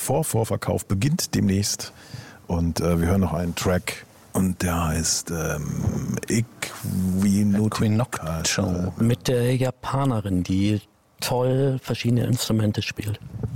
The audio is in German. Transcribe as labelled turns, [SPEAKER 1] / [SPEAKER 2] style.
[SPEAKER 1] Vorverkauf beginnt demnächst. Und wir hören noch einen Track. Und der heißt
[SPEAKER 2] Equinoctial. Mit der Japanerin, die toll verschiedene Instrumente spielt.